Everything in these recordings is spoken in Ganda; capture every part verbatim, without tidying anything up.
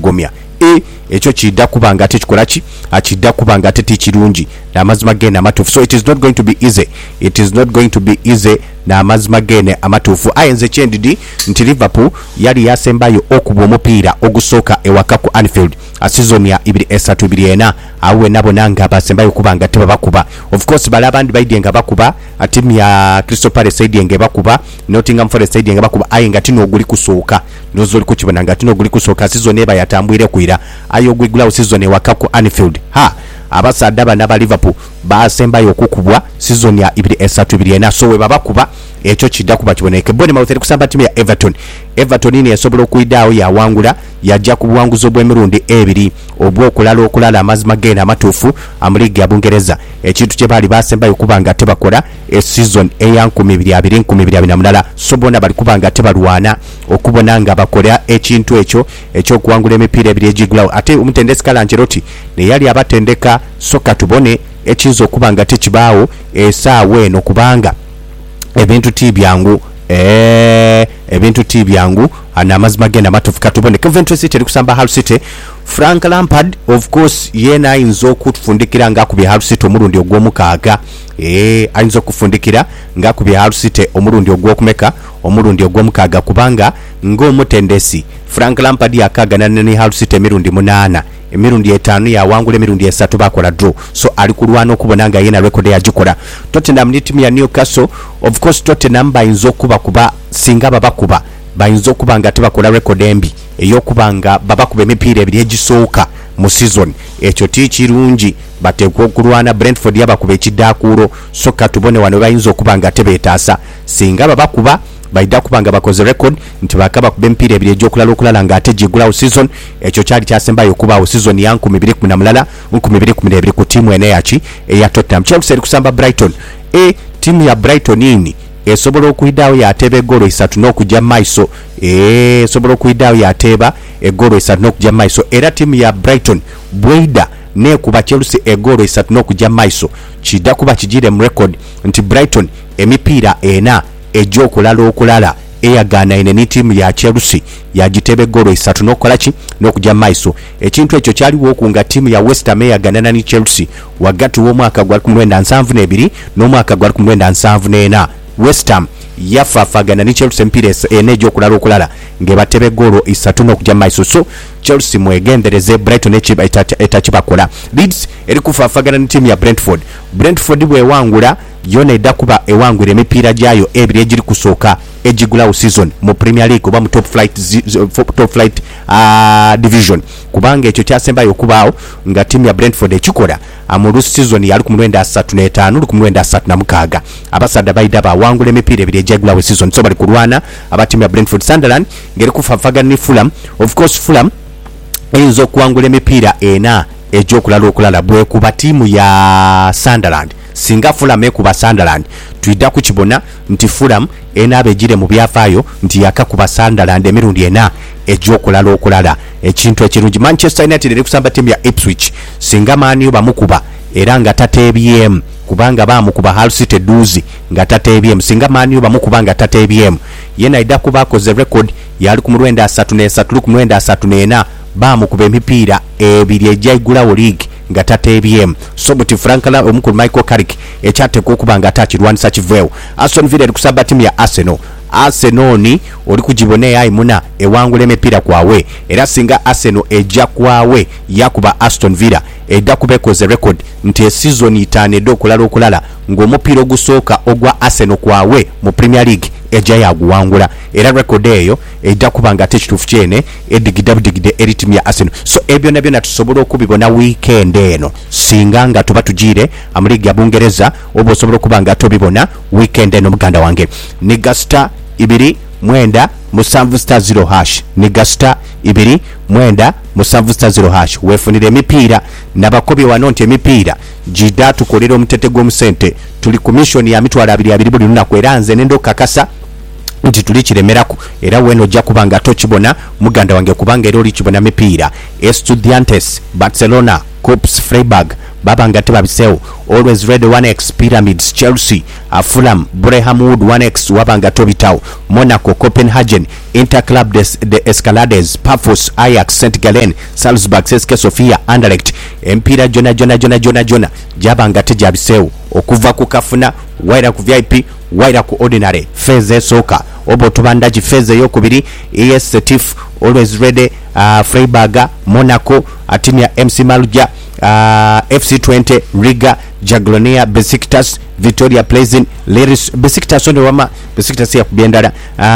kyegomya e ekyo kidda kubanga ate kikola ki akidda kubanga ate tikirungi n'amazima gene amatuufu. So it is not going to be easy, it is not going to be easy n'amazima gene amatuufu. Ayenze kyendidi nti Liverpool yali yasembayo okuba omupiira ogusooka ewaka ku Anfield a season ya ibiri esatu ibiri ena awe nabo nanga basembayo kubanga teba bakuba. Of course bala abandi baidye nga bakuba atimu ya Crystal Palace saidi nge bakuba, Nottingham Forest saidi nge bakuba aye ngati no guli kusooka nozo liko kibona ngati no guli kusooka season eba yatambwire kuira ayo gwigula season ewaka ku Anfield. Ha abasadde bana ba Liverpool basembayo okukubwa season ya ibiri esatu ibiri ena so we babakuba ekyo kidda kuba kiboneke. Bournemouth eri kusamba timu ya Everton. Everton ni yasobola okuidaawo ya wangula yajja ku buwanguzi obw'emirundi ebiri obw'okulala okulala amazima gene amatuufu amuligi ya Bungereza. Ekintu kye baali basembayo kubanga tebakola e season eya nkumi ibiri abiri nkumi ibiri abiri na mulala so bona bali kubanga tebalwana okubona nga bakola ekintu ekyo ekyokuwangula emipiira ebiri egigulawo. Ate omutendesi Ancelotti ne yali abatendeka soka tubone ekinzo okubanga tekibaawo esaawa eno kubanga ebintu tibyangu eh ebintu tibyangu ana amazima genda matufu katubone. Coventry City eri kusamba Hull City. Frank Lampard of course yena ayinza okufundikira nga ku Hull City omulundi ogw'omukaaga eh ayinza okufundikira nga ku Hull City omulundi ogw'okumeka omulundi ogw'omukaaga kubanga ng'omutendesi Frank Lampard yakagana ne Hull City emirundi munana emirundi etaano ya wangula emirundi esatu bakola draw so ali kulwana okubona nga yena record yagikola. Tottenham ni timu ya Newcastle. Of course Tottenham bayinza okuba kuba singa babakuba bayinza okuba nga tebakola record embi ey'okubanga babakuba emipiira ebiri egisooka mu season ekyo tikirungi bateekwa okulwana. Brentford yabakuba ekiddaakuro so katubone wano bayinza okuba nga tebeetaasa singa babakuba baida kubanga bakoze record nti bakaba kuba emipiira ebiri egy'okulala okulala nga ate gigulawo season ekyo kyali kyasembayo okubawo season ya nkumi ibiri kumi na mulala nkumi ibiri kumi n'ebiri ku tiimu ene yaki eya Tottenham. Chelsea eri kusamba Brighton. E tiimu ya Brighton ini esobola okuidaawo yateeba eggolo esatu n'okujja maiso e esobola okuidaawo yateeba eggolo esatu n'okujja maiso era tiimu ya Brighton bweida nekuba Chelsea eggolo esatu n'okujja maiso kidda kuba kijire mu record nti Brighton emipiira ena ejjokulala okulala eyagaana ene ni tiimu ya Chelsea yagitebe golo esatu n'okola ki n'okujja maiso. Ekintu ekyo kyaliwo okunga tiimu ya West Ham eyagaana ni Chelsea wagati w'omwaka gwa lukumi lwenda nsanvu n'ebiri n'omwaka gwa lukumi lwenda nsanvu n'ena. West Ham yafaafagana ni Chelsea emipiira ena ejjokulala okulala ng'ebatebe golo esatu n'okujja maiso so Chelsea mwegendereze Brighton ekiba etakibakola. Leeds eri kufaafagana ni tiimu ya Brentford. Brentford bwewangula yona edda kuba ewangula emipiira gyayo ebiri egiri kusooka egigulawo season mu Premier League oba mu top flight top flight uh, division kubanga ekyo kyasembayo okubaawo nga tiimu ya Brentford ekikola mu season ya lukumi lwenda asatu n'etaano lukumi lwenda asatu na mukaaga abasadde baida bawangula emipiira ebiri egigulawo season so bali kulwana aba tiimu ya Brentford. Sunderland ngeri kufaafagana ni Fulham. Of course Fulham eyinza okuwangula emipiira ena egy'okulala okulala bwekuba tiimu ya Sunderland singa Fulham ekuba Sunderland tuidda kukibona nti Fulham enaaba egire mu byafaayo nti yakakuba Sunderland emirundi ena egy'okulala okulala ekintu ekirungi. Manchester United eri kusamba tiimu ya Ipswich singa maaniyo bamukuba era nga tateebyemu kubanga bamukuba Hull City duuzi nga tateebyemu singa maaniyo bamukuba nga tateebyemu yena idda kuba akoze record ya lukumi lwenda asatu n'esatu lukumi lwenda asatu n'ena bamukuba emipiira ebiri egy'eggulawo league nga tateebyemu so buti Frank la omukulu Michael Carrick ekyateekwa okuba nga atakirwanisa kiveewo. Aston Villa eri kusamba tiimu ya Arsenal. Arsenal ni oli kugibona eyayi muna ewangula emipiira kwawe era singa Arsenal ejja kwawe yakuba Aston Villa edda kubekoze record nti season itaano edda okulala okulala ng'omupiira ogusooka ogwa Arsenal kwawe mu Premier League ejja yaguwangula era record eyo edda kubanga ate kituufu kyene edigidabdigide eri tiimu ya Arsenal. So ebyo nabyo natusobola okubibona weekend eno singa nga tuba tugire amuligi ya Bungereza oba osobola okuba nga tobibona weekend eno muganda wange. Nigasta ibiri mwenda musanvu star zero hash Nigasta ibiri mwenda musanvu star zero hash wefunire emipiira nabakobi wano nti emipiira jida tukolera omutete gw'omusente tuli commission ya mitwalo abiri abiri buli lunaku era nze nendo kakasa nti tuli kiremerako era weno ojja kubanga tokibona muganda wange kubanga era oli kibona mipiira. Estudiantes Barcelona Corps Freiburg baba nga tebabiseewo. Always Red one x Pyramids Chelsea uh, Fulham Breham Wood one x waba nga tobitawo. Monaco Copenhagen Interclub des, de Escalades Pafos Ajax Saint Gallen Salzburg C S K A Sofia Anderlecht empira jona jona jona jona jona jaba nga tejabiseewo okuva ku kafuna waira ku V I P waira ku ordinary phase soka obo tubandaji phase yokubiri A S Setif Always Ready uh, Freiburg Monaco Atinia M C Maluja uh, F C twenty Riga Jaglonia Besiktas Victoria Plzeň Leris Besiktas onde wama Besiktas ya kubiendara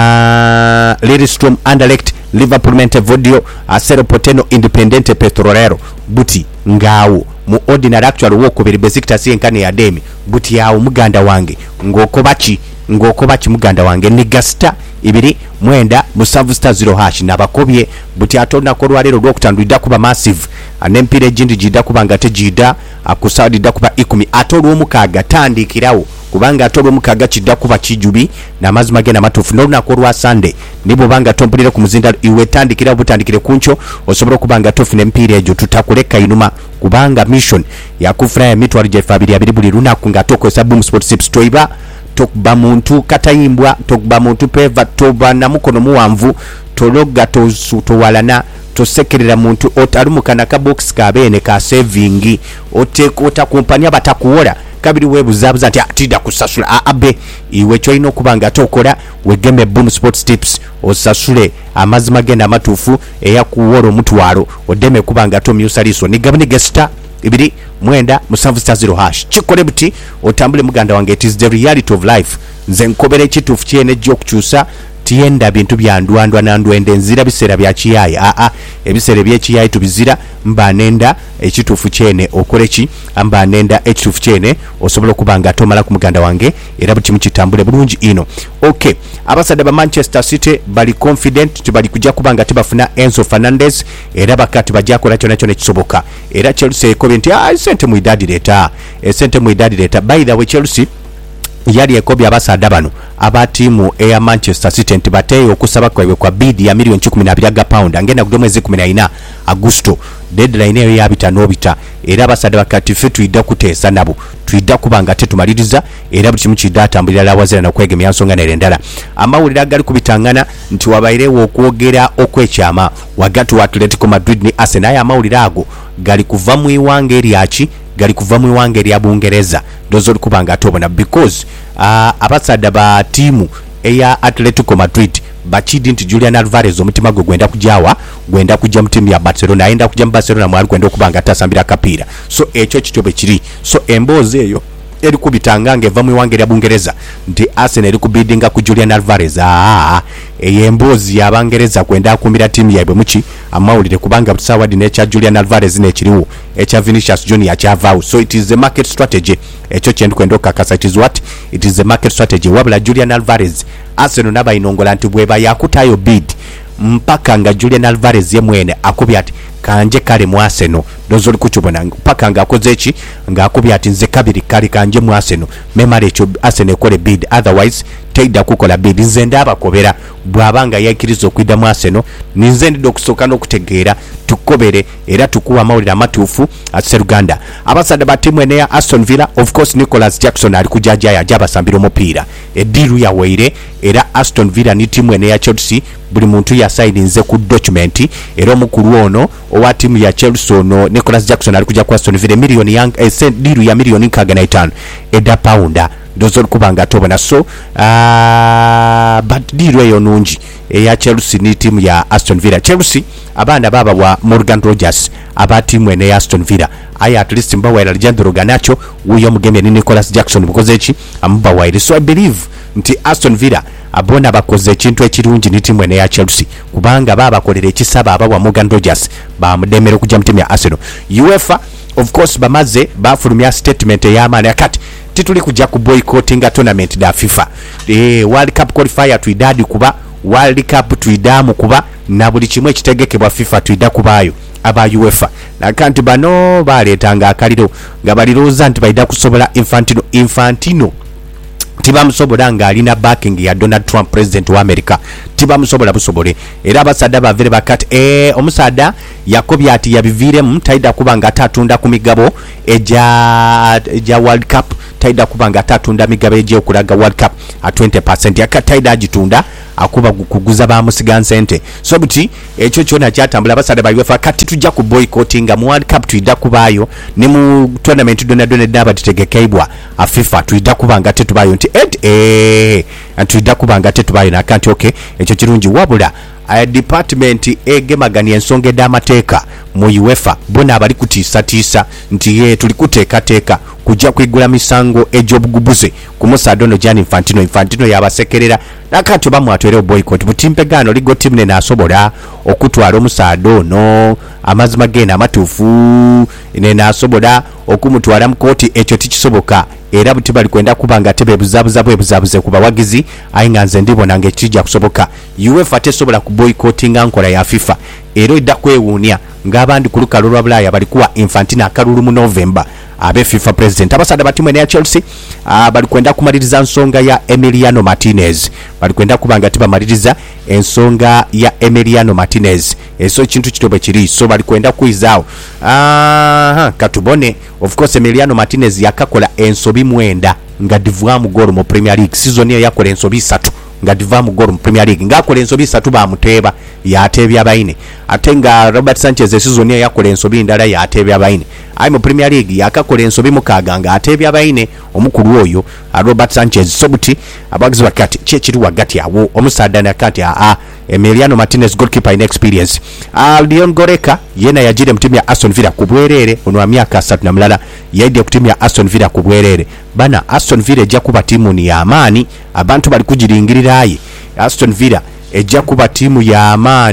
uh, Lillestrøm Anderlecht Liverpool Montevideo uh, Cerro Porteño Independiente Petrolero buti ngawo mu ordinary actual wokubiri Besiktas yenkane ya demi buti yawo muganda wange ngokobachi ngokobachi muganda wange ni gasta ibiri mwenda musavu star zero hash nabakobye buti atona ko lwalero lwokutandwida kuba massive anempire jindi jida kubanga tejida akusadi da kuba ikumi atolo omukaga tandikirawo kubanga atolo omukaga kidda kuba kijubi na mazima gena matufu no nako lwa Sunday nibo banga tompulire ku muzinda iwe tandikira butandikire kuncho osobola kubanga tofu nempire ejo tutakuleka inuma kubanga mission yakufuna ya mitwali jefabiri abiri buli lunaku ngatoko sabu sport tips toiba tokuba muntu katayimbwa tokuba muntu peva toba na mukono muwanvu tologa towalana tosekerera muntu otalumukana ka box kabene ka saving otekota kumpania batakuola kabiri webuzabuza ati atida kusasula abe iwe choino kubanga tokola wegeme boom sports tips osasule amazima genda matufu eya kuworo mutwalo odeme kubanga to musaliso ni gabani gesta ibiri mwenda musanvu star zero hash chikole buti otambule muganda wange. It is the reality of life nze nkobere kitufu kyene jjo kukyusa tienda bintu bya ndwandwa na ndwende nzira bisera bya kiyaye a a ebisere bya kiyaye tubizira mba nenda ekitufu kyene okoleki amba nenda ekitufu kyene osobola kubanga tomala ku muganda wange era buti mukitambule bulungi ino. Okay, abasada ba Manchester City bali confident tibali kujja kubanga tibafuna Enzo Fernandez era bakati bajja kola kyona kyona kisoboka era Chelsea ekobenti ah sente mu idadi leta e sente mu idadi leta. By the way Chelsea yali ekobya abasada bano aba timu eya Manchester City ntibateyo okusaba kwawe kwa bidi ya milioni kumi na abiri ga pound angenda kudo mwezi kumi na nne Agosto deadline eyo yabita nobita era abasada bakati fetu ida kutesa nabo tuida kubanga tetumaliriza era buli kimu kidata mbulira lawazira na kwegemya nsonga nerendala amawulira gali kubitangana nti wabairewo okwogera okwekyama wagatu wa Atletico Madrid ni Arsenal ya amawulira ago gali kuva mu iwange eryachi gali kuva mu iwange erya Bungereza dozo kubanga atobona because uh, abasada ba timu eya Atletico Madrid bachidi nti Julian Alvarez omutima gwe gwenda kujawa gwenda kujja mu timu ya Barcelona aenda kujja mu Barcelona mwali gwenda okubanga atasambira kapira so ekyo kitobe kiri so emboze eyo eri kubitanga ngeva mu iwange erya Bungereza nti Arsenal eri kubidinga ku Julian Alvarez ah eyembozi yabangereza kwenda akumira timu yaibwe muki amawulire kubanga busawa dine cha Julian Alvarez ne kiriwo echa Vinicius Junior chavao so it is a market strategy echo chendu kwendo kakasa it is what it is a market strategy wabula Julian Alvarez Arsenal naba inongola nti bweba yakutayo bid mpaka nga Julian Alvarez yemwene akubya ati kanje kale mu Arsenal dozo likuchubona mpaka nga akoze echi nga akubya ati nze kabiri kale kanje mu Arsenal memale echo Arsenal ekole bid otherwise teida kukola bid nze ndaba kobera bwabanga yakirizo kwida mu Arsenal ninze ndido kusoka no kutegeera tukobere era tukuwa mawulira matufu aseruganda abasada ba timu ene ya Aston Villa of course Nicholas Jackson ali kujaja ya jaba sambiro mupira ediru ya weire era Aston Villa ni timu ene ya Chelsea buli muntu ya sign nze ku document era omukuru ono owa timu ya Chelsea ono Nicholas Jackson ali kuja kwa Aston Villa milioni yang eh, diru ya milioni nkagana itano eda pounda dozo kubanga tobona so uh, but diru eyo nungi eya Chelsea ni timu ya Aston Villa. Chelsea abana baba wa Morgan Rogers aba timu ene ya Aston Villa aya at least mbawa ila Alejandro Garnacho uyo mugeme ni Nicholas Jackson because echi amba waire so I believe nti Aston Villa abona bakoze ekintu ekirungi ni timu ene ya Chelsea kubanga baba kolere ekisaba aba wa Morgan Rogers ba mudemere kujja mtimu ya Arsenal. UEFA of course bamaze bafulumya statement ya maana yakati tituli kujja ku boycotting tournament da FIFA eh World Cup qualifier tuidadi kuba World Cup tuidamu kuba na buli kimwe kitegekebwa FIFA tuida kubayo aba UEFA nakanti bano baletanga akaliro nga baliroza nti baida kusobola Infantino Infantino tibamusobola nga alina backing ya Donald Trump president wa America tibamusobola busobole era abasadde bavire bakati e omusadde yakobya ati yabiviremu taida kubanga atatunda ku migabo eja eja World Cup taida kubanga atatunda migabo eje okulaga World Cup a twenty percent yakataida agitunda akuba kuguza ba musigan sente so buti ekyo kyona kyatambula abasadde bayiwefa kati tujja ku boycottinga mu World Cup tuida kubayo ne mu tournament donna donna daba tutegekeibwa a FIFA tuida kubanga tetubayo nti et eh tuida kubanga tetubayo nakanti okay ekyo kirungi wabula a department egemagani ensonga ed'amateeka mu UEFA bona abali kutiisa tiisa nti ye tuli kuteekateeka kujja kwigula misango egy'obugubuze ku musadde ono Gianni Infantino Infantino yabasekerera nakati oba mwatwere boycott butimpegano ligo timu nene asobola okutwala omusadde ono amazima gena amatuufu nene asobola okumutwala mu kooti ekyo tikisoboka era buti bali kwenda kubanga tebe buzabuza bwe buzabuze ku bawagizi ayinga nze ndibona ngekijja kusoboka UEFA tesobola ku boycottinga nkola ya FIFA era idda kwewuunya ng'abandi ku lukalu lwa Bulaaya bali kuwa Infantino akalulu mu November abe FIFA president abasadde batimu ya Chelsea uh, bali kwenda kumaliriza nsonga ya Emiliano Martinez bali kwenda kubanga tibamaliriza ensonga ya Emiliano Martinez eso kintu kitobe kiri so bali kwenda kuizao aha uh, katubone of course Emiliano Martinez yakakola ensobi mwenda nga divuwa mu golo mu Premier League season ya yakola ensobi satu nga diva mu golo mu Premier League ngakola ensobi satu bamuteba yatebya bayine atenga Robert Sanchez season ya yakola ensobi ndala yatebya bayine ai mu Premier League yakakola ensobi mukaga nga atebya bayine omukulu oyo Robert Sanchez sobuti abagizi bakati kyekiri wagati awo omusadde nakati a Emiliano Martinez goalkeeper in experience uh, Leon Goretzka yena yajire mu timu ya Aston Villa ku bwerere ono wa myaka asatu na mulala yaide ku timu ya Aston Villa ku bwerere bana Aston Villa ejja kuba timu ni ya amaani abantu bali kujiringirira ayi Aston Villa ejja kuba timu ya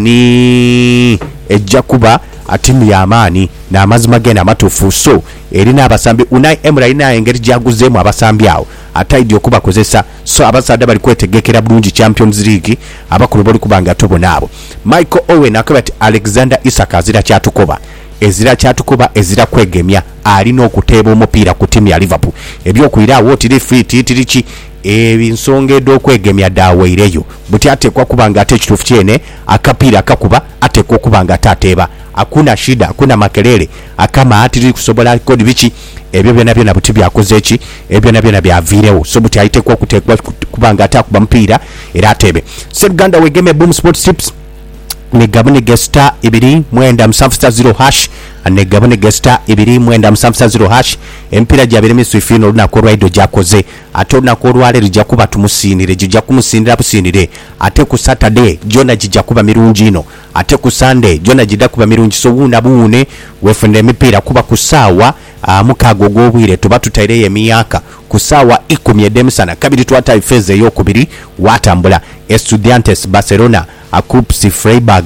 amaani ejja kuba atimu ya amaani na amazima gena amatuufu so erina abasambi Unai Emery ina engeri jaguzeemu abasambi awo ataidi okuba kozesa so abasadde bali kwetegekera bulungi Champions League abakulu bali kubanga tobo nabo Michael Owen akabati Alexander Isak azira kyatukoba ezira kyatukoba ezira kwegemya alina okuteeba omupiira ku timu ya Liverpool ebyo kuira awo tiri free tiri ki ebinsonge do kwegemya daweireyo buti atekwa kubanga ate kitufu kyene akapiira akakuba atekwa kubanga tateeba akuna shida akuna makelele akama atiri kusobola kodi bichi ebyo byona byona buti byakoze eki ebyo nabyo nabyavirewo so buti aitekwa kutekwa kubanga atakuba mpira era atebe Seruganda wegeme Boom Sports Tips ne gabone gesta ibiri mwenda msanfusta zero hash ne gabone gesta ibiri mwenda msanfusta zero hash empira jabire misu ifino na ko raido jakoze ate na ko rwale rija kuba tumusinire jija kumusindira businire ate ku Saturday jona jija kuba mirungi ino ate ku Sunday jona jida kuba mirungi so wuna buune wefende mipira kuba kusawa mukago gobwire tuba tutaireye miyaka kusawa ikumi edemsana kabiri twata ifeze yokubiri watambula Estudiantes Barcelona Akupsi Freiburg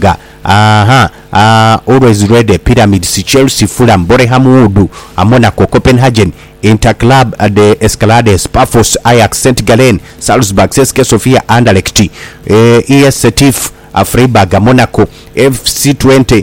aha uh, always ready Pyramids Chelsea Fulham Boreham Wood Monaco Copenhagen Interclub de Escalades Pafos Ajax Saint Gallen Salzburg C S K Sofia Anderlecht eh, E S T F uh, Freiburg Monaco F C twenty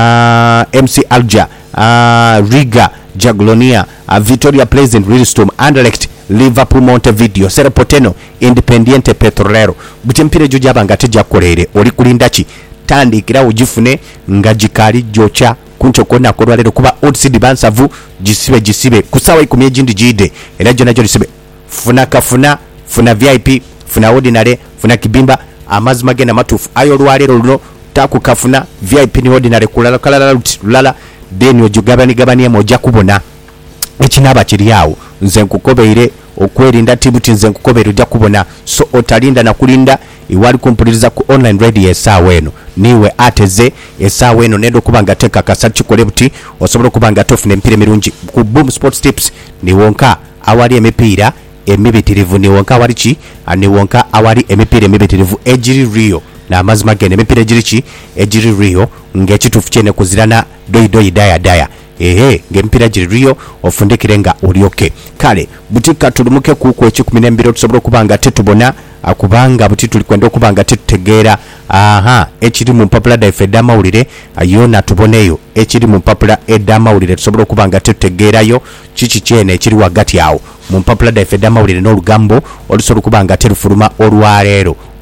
uh, M C Alger uh, Riga Jaglonia uh, Victoria Pleasant Riddleston Anderlecht Liverpool Montevideo Serpoteno Independiente Petrolero butempire jo jabanga tejakolere oli kulindachi tandikira ujifune nga jikali jocha kuncho kona ko lero kuba odds bansavu jisibe jisibe kusawa ikumye jindi jide era jona joli sibe funa kafuna funa V I P funa ordinary funa kibimba amazima gena matufu ayo lwalero luno taku kafuna V I P ni ordinary kulala kala lala deni ojugabani gabani moja kubona ekinaba kiri yawo nze nkukobeire okwerinda tibuti nze nkukobeire ujja kubona so otalinda na kulinda iwali kumpuliriza ku online radio esawa eno niwe ateze esawa eno nendo kubanga teka kasati kole buti osobola kubanga tofune empire mirungi ku Boom Sports Tips ni wonka awali emipira emibitirivu ni wonka awali ki ani wonka awali emipira emibitirivu ejiri Rio na amazima gene emipira ejiri ki ejiri Rio ngekitufu kyene kuzirana doyi doyi daya daya ehe ngempira jiriyo ofundikirenga ulioke kale butika tulumuke kuko ekikumi n'embiri tusobora kubanga tetubona akubanga buti tulikwenda okubanga tetutegeera aha ekiri mu mpapula daife edamawulire ayona tuboneyo ekiri mu mpapula edamawulire tusobora okubanga tetutegeerayo kiki kyene ekiri wagati awo mu mpapula daife edamawulire n'olugambo olusobola okubanga terufuluma olwaleero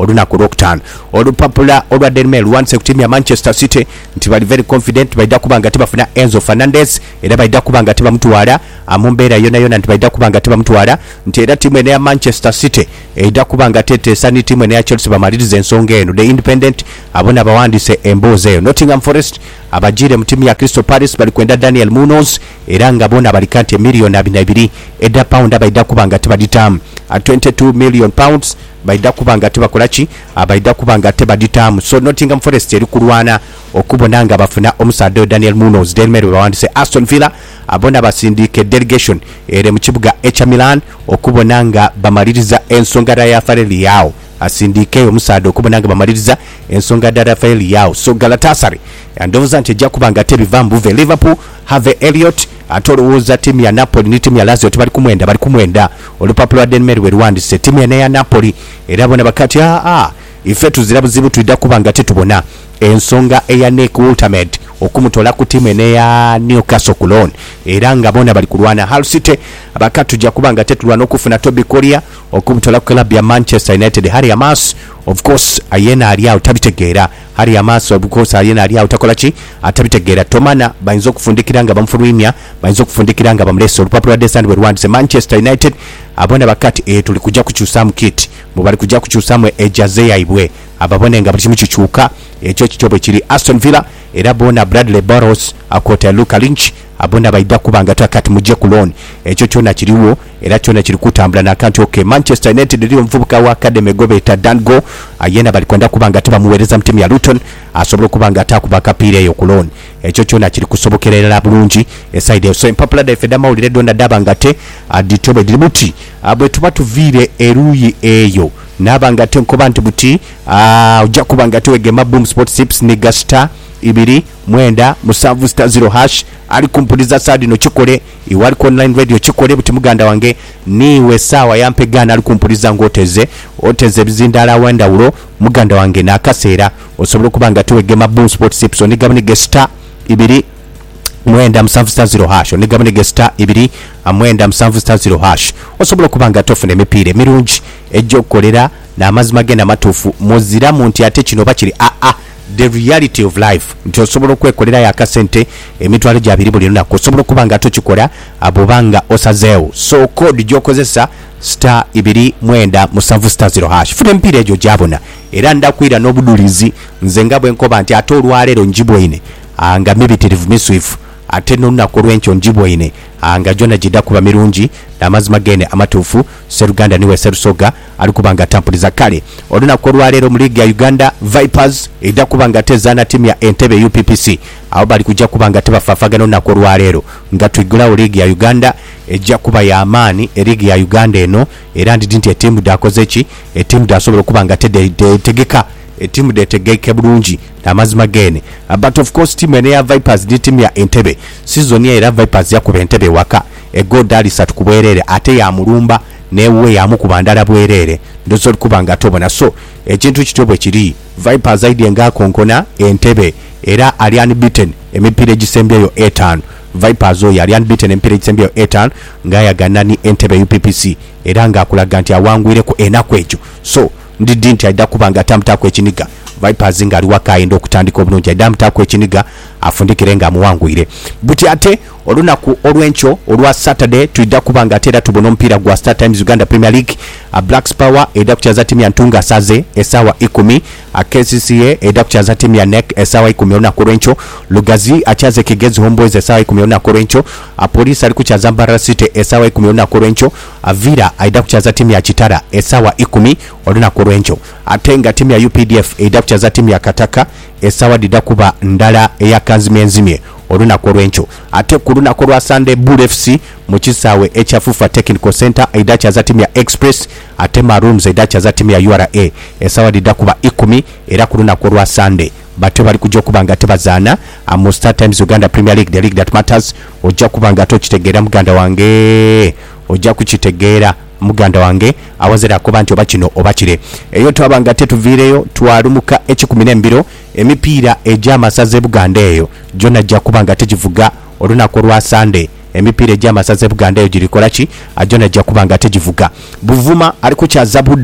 olunaku olwokutaano. Olupapula olwa Daily Mail luwandiise ku ttiimu ya Manchester City nti bali very confident balida kuba nga tebafuna Enzo Fernandez era balida kuba nga tebamutwala mu mbeera yonna yonna nti balida kuba nga tebamutwala nti era ttiimu eno ya Manchester City erida kuba nga teteesa ni ttiimu eno ya Chelsea bamaliriza ensonga eno. The Independent abona bawandiise emboozi eyo. Nottingham Forest abajiire mu ttiimu ya Crystal Palace bali kwenda Daniel Munoz era nga bona balika nti emiliyoni abiri na ebiri edda pound abalida kuba nga tebaditaamu twenty-two million pounds baida kubanga tebakola ki abaida kubanga tebaditaamu. So Nottingham Forest eri kulwana okubona nga bafuna omusadde Daniel Munoz. Daily Mail bawandise Aston Villa abona basindike delegation ere mu kibuga echa Milan okubona nga bamaliriza ensonga ya Rafael yao asindike omusadde okubona nga bamaliriza ensonga ya Rafael yao. So Galatasaray andowooza nti ejja kubanga tebiva mbuve. Liverpool Harvey Elliott atolowooza ttiimu ya Napoli ne ttiimu ya Lazio tebali kumwenda bali kumwenda. Olupapula Daily Mail weruwandise ttiimu eno ya Napoli era bona bakati aa ife tuzira buzibu tulida kuba nga tetubona ensonga eya Nick Woltermed okumutola ku ttiimu eno ya Newcastle ku loan era nga bona bali kulwana. Hull City abakati tujja kuba nga tetulwana okufuna Toby Collier okumutola ku club ya Manchester United. Harry Hamas of course ayena ali awo tabitegeera. Harry Hamas of course ayena ali awo takola ki atabitegeera. Tomana bayinza okufundikira nga bamufulumya bayinza okufundikira nga bamulesa. Olupapula The Sun weruwandise Manchester United abona bakati e tuli kujja kukyusamu kit mu bali kujja kukyusamu ejaze yaibwe ababone nga buli kimu kikyuka ekyo kitobo kiri. Aston Villa era bona Bradley Barros akota Luka Lynch abona baida kubanga takati mujje ku loan ekyo kyona kiriwo era kyona kiri kutambula na kanti okay. Manchester United eri omuvubuka wa academy gobeta Dango ayena bali kwenda kubanga tebamuweereza mu ttiimu ya Luton asobola kubanga atakuba kapiira eyo ku loan ekyo kyona kiri kusobokerera bulungi eside eyo. So impapula da fedama ulire donda dabanga te aditobe diributi abwe tuba tuviire eruyi eyo nabanga te nkoba nti buti ojja kubanga tewegema Boom Sports Tips ni gasta ibiri mwenda musanvu star zero hash ali kumpuliza sadi no chikole iwali ku online radio chikole buti muganda wange niwe sawa yampegana ali kumpuliza ngoteze oteze bizindala wenda ulo muganda wange na kaseera osobola kubanga tewegema Boom Sports Tips onigabane gesta ibiri mwenda musanvu star zero hash onigabane gesta ibiri amwenda musanvu star zero hash osobola kubanga tofune emipira emirungi ejja okukolera n'amazima genda matuufu muzira muntu ate kino bakiri a a the reality of life nti osobola okwekolera yakasente emitwalo gyabiri buli lunaku osobola okubanga tokikola abobanga osazeewo. So code gyokozesa star ibiri mwenda musanvu star zero hash funa emipiira egyo gyabona era ndakwira n'obudulizi nze nga bwe nkoba nti ate olwaleero njibwoine anga mibitirivu miswifu ate n'olunaku olw'enkyo njibwoine anga jona jidda kuba mirungi n'amazima gene amatuufu. Seruganda niwe Serusoga ali kubanga tampuliza kale olunaku olwaleero mu liigi ya Uganda Vipers edda kubanga tezaana ttiimu ya Entebbe U P P C abo bali kujja kubanga tebafaafagana olunaku olwaleero nga twigulawo liigi ya Uganda ejja kuba ya amaani eriigi ya Uganda eno era ndidi nti ettiimu dakoze ki ettiimu dasobola okubanga tetegeka ettiimu detegeke bulungi n'amazima gene but of course ttiimu eno ya Vipers ni ttiimu ya Entebbe season ya era Vipers yakuba Entebbe waka egoda ali satu kubwerere ate ya mulumba newe yamu kubandala bwerere ndozo kubanga tobona. So ekintu kitobwe kiri Vipers aidye nga konkona Entebbe era ali unbeaten emipira egisembyeyo etaano. Vipers oyo ali unbeaten emipira egisembyeyo etaano nga yagana ni Entebbe U P P C era nga akulaga nti awangwire ku enaku ekyo. So ndidi nti aida kubanga tamutako ekiniga Vipers nga ali wakaayenda okutandika obulungi aida mutako ekiniga afundikire nga amuwangwire buti ate olunaku olw'enkyo olwa Saturday tuida kubanga atera tubona omupiira gwa Star Times Uganda Premier League a Blacks Power eda kuchaza timu ya Ntunga Saze esawa ikumi a K C C A eda kuchaza timu ya N E C esawa ikumi olunaku olw'enkyo Lugazi achaze Kigezi Homeboys esawa ikumi olunaku olw'enkyo a Police ali kuchaza Mbarara City esawa ikumi olunaku olw'enkyo a Vira eda kuchaza timu ya Kitara esawa ikumi olunaku olw'enkyo ate nga timu ya U P D F eda kuchaza timu ya Kataka esawa dida kuba ndala eya Kanzimye Nzimye olunaku olw'enkyo ate ku lunaku lwa Sunday Bull F C mu kisaawe ekyafufa Technical Center eda kyaza timu ya Express ate Maroons eda kyaza timu ya U R A esawa dida kuba ikumi era ku lunaku lwa Sunday bate bali kujja kubanga tebazaana mu Star Times Uganda Premier League, the league that matters. Ojja kubanga tokitegeera muganda wange ojja kukitegeera muganda wange awazira kuba nti oba kino oba kire eyo twabanga tetuviireyo twalumuka ekikumi n'embiro emipiira egy'amasaze Buganda eyo jona jja kubanga tegivuga olunaku lwa Sunday emipiira egy'amasaze Buganda eyo girikola ki ajona jja kubanga tegivuga Buvuma ali ku kyaza buddu ku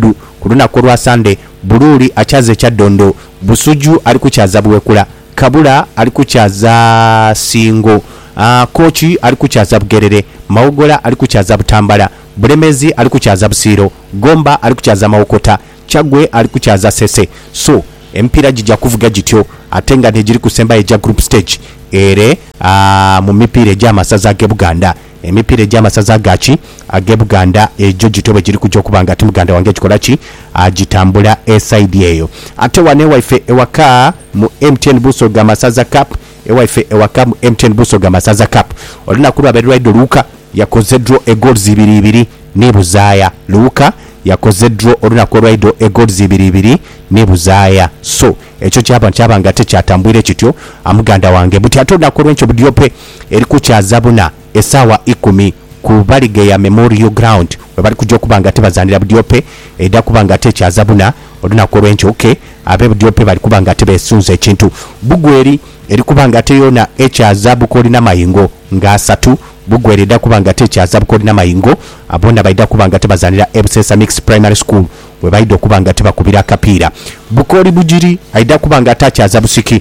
olunaku lwa Sunday Bululi akyaza ekyaddondo, Busuju ali kukyaza Buwekula, Kabula ali kukyaza Singo, uh, Kochi ali kukyaza Bugerere, Mawugola ali kukyaza Butambala, Bulemezi ali kukyaza Busiiro, Gomba ali kukyaza Mawokota, Chagwe ali kukyaza Sese. So empira jija kuvuga jityo ate nga negiri kusemba eja group stage ere uh, mu mipiira egy'amasaza ge Buganda. Emipiira egy'amasaza gachi age Buganda ejo jitobe jiri kujja okubanga ati Muganda wange kikola ki agitambula eside eyo. Ate wane waife ewaka mu M T N Busoga Masaza Cup, ewaife ewaka mu M T N Busoga Masaza Cup olina kulwa Bedwaido Luka yakoze draw e goals ibiri ibiri ne Buzaaya. Luka yakoze draw olunaku olwaido e goals ibiri ibiri ne Buzaaya. So ekyo kyaba kyabanga tekyatambwire kityo Amuganda wange buti ate olunaku olw'enkyo Budyope eri kukyaza buna esawa ikumi ku Balige ya Memorial Ground we bali kujja okubanga tebazanira Budyope edda kubanga tekyaza buna olunaku olw'enkyo. Okay, abe Budyope bali kubanga tebesunza ekintu. Bugweri eri kubanga teyona ekyaza Bukolina Mayingo nga asatu. Bugweri edda kubanga tekyaza Bukolina Mayingo abona baida kubanga tebazanira Ebusesa Mixed Primary School we baida okubanga tebakubira akapiira. Bukoli Bugiri aida kubanga takyaza Busiki.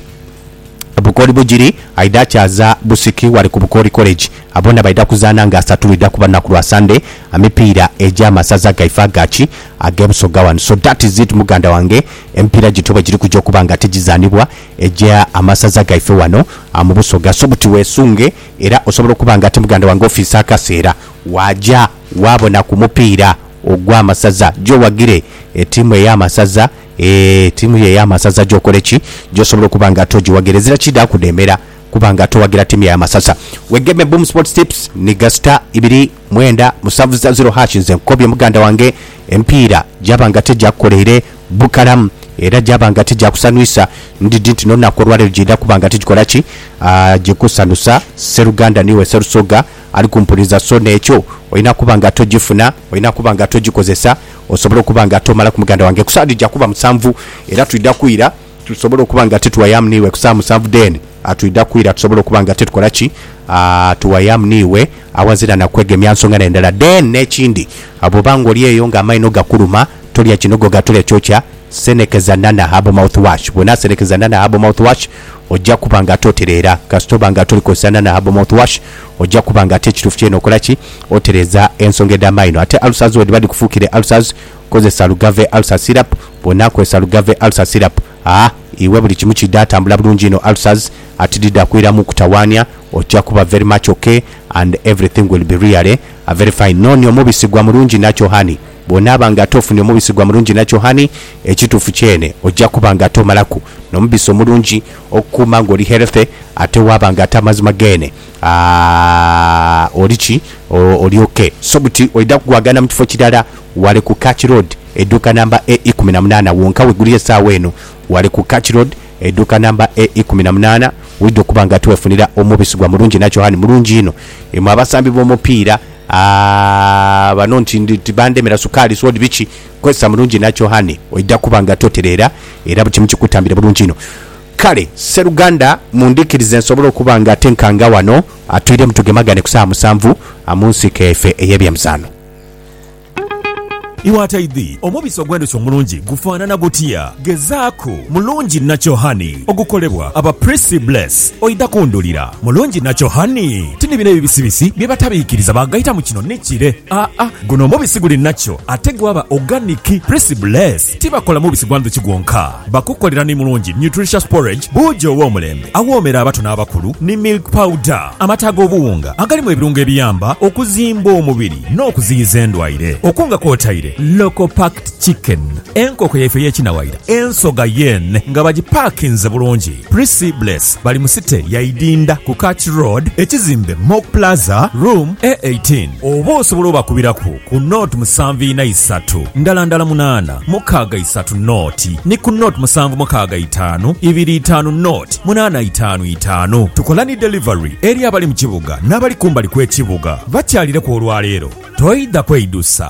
Bukoli Bugiri aida kyaza Busiki wali ku Bukoli College abona baida kuzana nga asatu ida kubana ku Sunday amipiira eja masaza gaifa gachi agebusoga wan. So that is it Muganda wange, empira jitoba jiri kujja kubanga tejizanibwa eja amasaza gaife wano amubusoga. So buti wesunge era osobola kubanga ati Muganda wange office akaseera waja wabona ku mupiira ogwa masaza jo wagire etimu ya masaza e timu ye ya masaza jo kolechi jo sobola kubanga toji wagerezera chida kudemera kubanga to wagira timu ya masaza. Wegeme Boom Sports Tips ni gasta ibiri mwenda musavu za zero hashes nkobye Muganda wange empira jabanga teja koleire Bukaram era jabanga teja kusanwisa ndidinti nona korwale jida kubanga tejikolachi uh, jikusanusa Seruganda niwe Serusoga ali kumpuliza so necho oyina kubanga tojifuna oyina kubanga tojikozesa osobola kubanga tomala ku Muganda wange kusadi jakuba musanvu era tuida kuira tusobola kubanga tetwayam niwe kusa musanvu den atuida kuira tusobola kubanga tetukolachi uh, tuwayam niwe awazira na kwegemya nsonga n'endala den nekindi abo bango liyeyo nga amaino gakuluma tolya kinogo gatole chocha senekeza nana habo mouthwash. Bwena senekeza nana habo mouthwash ojja kubanga toterera kasitoba nga toli kosana na habo mouthwash ojja kubanga tekitufu kyeno okolachi otereza ensonge d'amaino. Ate ulcers wedi badi kufukire ulcers koze salugave ulcer syrup. Bwena ko salugave ulcer syrup ah iwe buli kimu kidata mbula bulungi no ulcers atidida kwira mu kutawanya ojja kuba very much okay and everything will be really a very fine. Nonyo mubisi gwa mulungi nacho hani bonaba nga tofu ne mubisi gwa mulungi nacho hani ekitufu kyene ojja kubanga tomalaku no mubisi omulungi okuma ngoli healthy ate wabanga tamazima gene ah olichi oli okay. So buti oida kugwagana mu kifo kirala wale ku Catch Road eduka namba E kumi na munana wonka weguliye sawa eno wale ku Catch Road eduka namba E kumi na munana wido kubanga twefunira omubisi gwa mulungi nacho hani mulungi ino emu abasambi b'omupiira ah bano ntindi tibande mera sukali so dibichi kwesa mulungi nacho hani oida kubanga toterera era bukimu kikutambira bulungi ino. Kale Seruganda mundikirize nsobola kubanga tenkanga wano atwire mutugemagane kusa musanvu amunsi kefe eyebyamsano. Iwataidhi omubisi ogwendo kyomulungi gufaanana gutya gezaako mulungi nacho hani ogukolebwa aba Prissy Bless oida kundulira mulungi nacho hani tini bine bibisibisi byebatabiikiriza bagayita mu kino nekire aa ah, guno omubisi guli nacho ate gwaba organic. Prissy Bless tibakola mubisi gwandu kigwonka bakukolera ni mulungi nutritious porridge bujo w'omulembe awoomera abato n'abakulu ni milk powder amata g'obuwunga agalimu ebirungo ebiyamba okuzimba omubiri n'okuziyiza endwaire okunga kwotaire local packed chicken enkoko yaife y'ekinawaira ensoga yen nga bagipakinze bulungi. Prissy Bless bali mu site yaidinda ku Catch Road ekizimbe Mock Plaza room A eighteen oba osobola obakubiraku ku note musanvu ina isatu ndala ndala munana mukaaga isatu noti ni ku note musanvu mukaaga itano ibiri itano note munana itano itano. Tukola ni delivery eri abali mu kibuga n'abali kumbali kw'ekibuga bakyalire ku olwaleero toyida kweyidusa.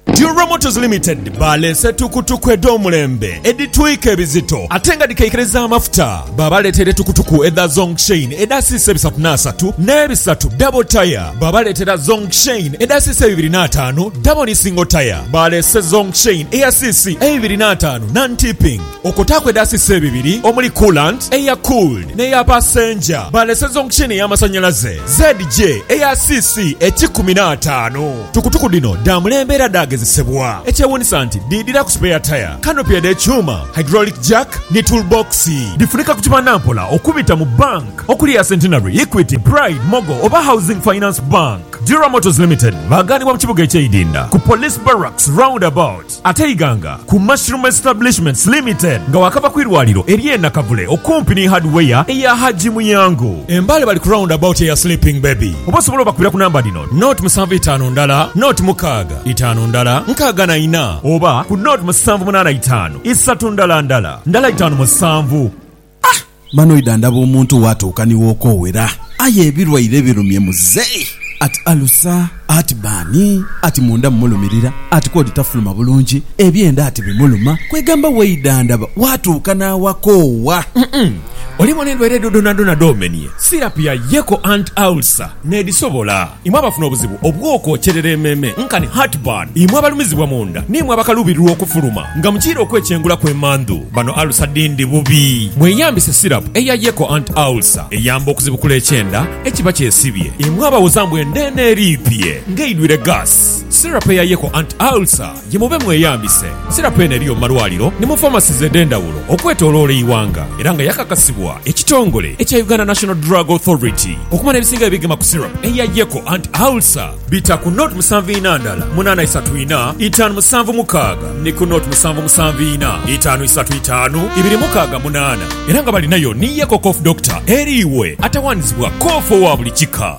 Dura Motors Limited balese tukutuku edomulembe editwika ebizito ate nga dikaikereza amafuta babaleetera tukutuku eda Zongshin edasiisa ebisatu n'asatu n'ebisatu double tire babaleetera Zongshin edasiisa ebibiri n'ataano double ni single tire balese Zongshin eyasiisi ebibiri n'ataano non-tipping okutaako edasiisa ebibiri omuli coolant eya cooled n'eya passenger balese Zongshin ey'amasanyalaze Z J eyasiisi ekikumi n'ataano tukutuku dino damulembe era dagezesebwa ekyewunisa nti didira ku spare tire canopy ed'ekyuma hydraulic jack ne toolbox difunika ku kibanampola okubita mu bank okuli ya Centenary, Equity, Pride, Mogo oba Housing Finance Bank. Dura Motors Limited baganibwa mu kibuga eky'Idinda ku Police Barracks roundabout ate Iganga ku Mushroom Establishments Limited nga wakava ku irwaliro eriye Nakavule okumpi ne hardware eya Haji Muyango embale bali ku roundabout eya Sleeping Baby oba osobola bakubira ku namba dino note musanvu itaano ndala note mukaaga itaano ndala nkaaga na ina oba ku note musanvu munaana itaano isatu ndala ndala ndala itaano musanvu. Ah, mano idandaba omuntu watuuka niwookowera aye ebirwaire birumye muzeeyi ati alusa ati bani ati munda mmulumirira ati kodi tafuluma bulungi ebyenda ati bimuluma kwegamba weidandaba watuuka n'awakoowa. Mm-mm. Oli mwanendwere dodonadona domenie sirapu ya Yeko Ant Ulcer nedisobola imwe abafuna obuzibu obw'okwokyerera emmeeme nkani heartburn imwe abalumizibwa munda nimwe abakaluubirirwa okufuluma nga mukiira okwekyengula kw'emmandu bano alusa dindi bubi mweyambise sirapu eya Yeko Ant Ulcer eyamba okuzibukula ekyenda ekiba kyesibye imwe abawozambu endeene eriipye ng'eidwire gas. Sirapu eya Yeko Ant Ulcer gye mube mweyambise sirapu eno eriyo mu malwaliro ne mu famasizi ed'endawulo okwetooloola iwanga era nga yakakasibwa ekitongole ekya Uganda National Drug Authority okumana ebisinga ebigema ku syrup eya Yeko Ant Ulcer bita ku note musanvu ina ndala munaana isatu ina itaano musanvu mukaaga ne ku note musanvu musanvu ina itaano isatu itaano ibiri mukaaga munaana era nga balinayo ni Yeko Cough Doctor eriiwe atawaanizibwa koofo wa buli kika.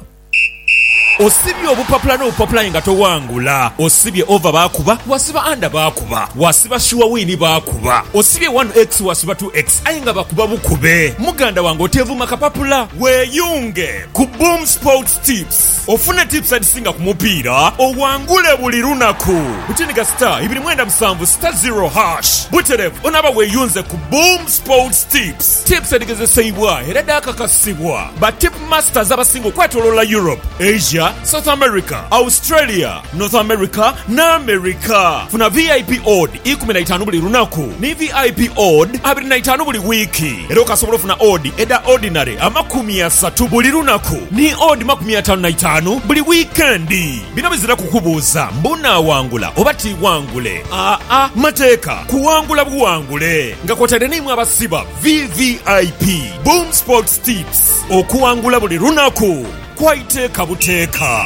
Osibye obupapula n'obupapula nga towangula osibye over bakuba wasiba under bakuba wasiba sure win bakuba osibye one x wasiba two x aye nga bakuba bukube muganda wange otevuma kapapula weeyunge ku Boom Sports Tips ofune tips adisinga ku mupiira owangule buli lunaku butiniga star ibiri mwenda musanvu star zero hash buterevu onaba weeyunze ku Boom Sports Tips tips adigezesebwa era dakakasibwa ba tip masters abasinga okwetoloola Europe, Asia, South America, Australia, North America na America. Funa V I P odd ikumi na itaano buli lunaku ni V I P odd abiri na itaano buli wiki era okasobola ofuna odd eda ordinary amakumi asatu buli lunaku ni odd makumi ataano na itaano buli weekendi. Bino bizira kukubuuza mbuna wangula oba tiwangule aa a mateeka kuwangula buwangule nga kwotadde nimwe abasiba V V I P Boom Sports Tips okuwangula buli lunaku kwaiteeka buteeka.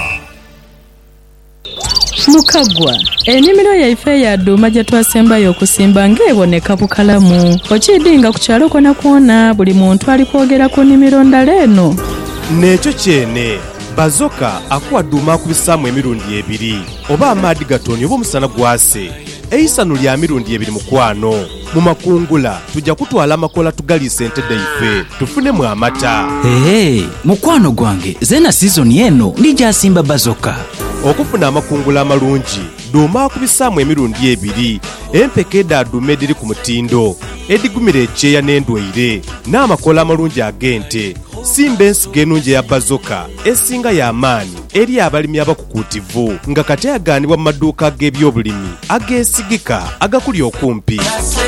Mukagwa ennimiro yaife ya dduma gye twasembayo okusimba ng'eboneka bukalamu okidinga ku kyalo kona kwona buli muntu ali kwogera ku nnimiro ndala eno n'ekyo kyene bazoka akuwa dduma akubisaamu emirundi ebiri oba amaadi gatonya oba omusana gwase eisano lya mirundi ebiri mukwano mu makungula tujja kutwala amakola tugaliisa ente daife tufunemu amata. Hey, mukwano gwange zena sizoni eno ndijasimba bazoka okufuna amakungula amalungi dduma akubisaamu emirundi ebiri empeke eddaduma ediri ku mutindo edigumira ekyeya n'endwaire n'amakola amalungi ag'ente simba ensigo ennungi eya bazoka esinga y'amaanyi eri abalimi abakukuutivu nga kati agaanibwa mu maduuka ag'ebyobulimi ageesigika agakuli okumpi.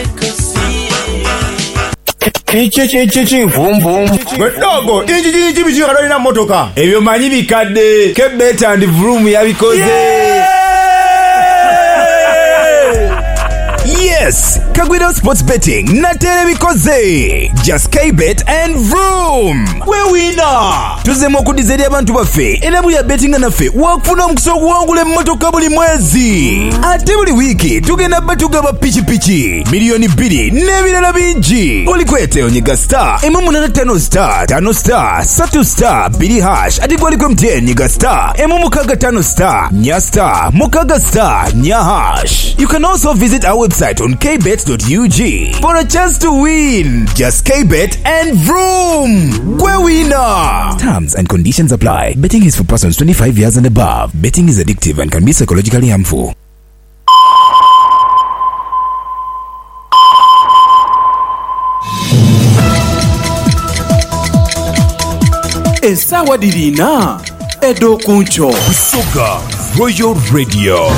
Ichi chi chi chi vum vum. Gwedogo, inji chi chi bichi kalolina motoka. Ebyo manyi bikadde. Kebet and vroom yabikoze. Yeah! Yes, Kagwido Sports Betting natere bikoze. Just K-Bet and vroom. We winner. Tuzemo kudizeri abantu baffe. Era buli ya betting naffe wakufuna omukisa okuwangula emmotoka buli mwezi. Ate buli wiki tugenda batugaba pichi pichi. Milioni bbiri n'ebirala bingi. Oli kwete onyiga star emu munana ttaano star ttaano star ssatu star bbiri hash ate gwali kwe mutye nyiga star emu mukaaga ttaano star nya star mukaaga star nya hash. You can also visit our website on k bet dot u g for a chance to win. Just K-Bet and vroom. Kwe winner. Terms and conditions apply. Betting is for persons twenty-five years and above. Betting is addictive and can be psychologically harmful. essaawa dirina edo kuncho Busoga Royal Radio.